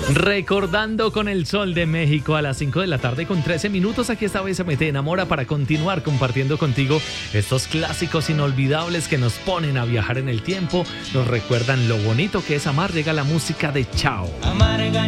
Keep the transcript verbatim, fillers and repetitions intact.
Recordando con el Sol de México a las cinco de la tarde con trece minutos. Aquí esta vez se me enamora para continuar compartiendo contigo estos clásicos inolvidables que nos ponen a viajar en el tiempo. Nos recuerdan lo bonito que es amar. Llega la música de Chao. Amarga